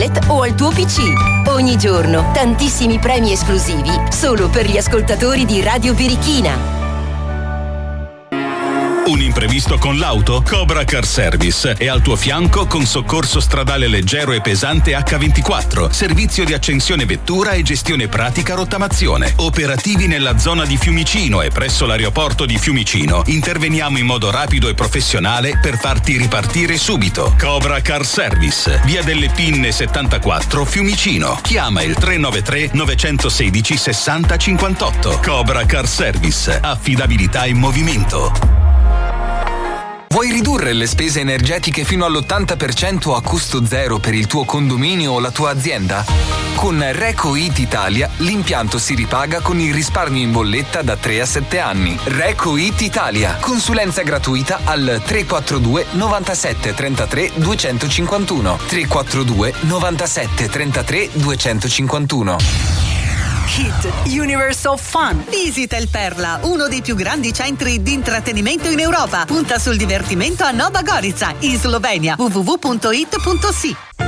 o al tuo PC. Ogni giorno tantissimi premi esclusivi solo per gli ascoltatori di Radio Birichina. Un imprevisto con l'auto? Cobra Car Service è al tuo fianco con soccorso stradale leggero e pesante H24, servizio di accensione vettura e gestione pratica rottamazione. Operativi nella zona di Fiumicino e presso l'aeroporto di Fiumicino. Interveniamo in modo rapido e professionale per farti ripartire subito. Cobra Car Service, via delle Pinne 74, Fiumicino. Chiama il 393 916 60 58. Cobra Car Service, affidabilità in movimento. Vuoi ridurre le spese energetiche fino all'80% a costo zero per il tuo condominio o la tua azienda? Con RecoIT Italia l'impianto si ripaga con il risparmio in bolletta da 3 a 7 anni. RecoIT Italia. Consulenza gratuita al 342 97 33 251. 342 97 33 251. Hit Universe of Fun. Visita il Perla, uno dei più grandi centri di intrattenimento in Europa. Punta sul divertimento a Nova Gorica, in Slovenia. www.it.si.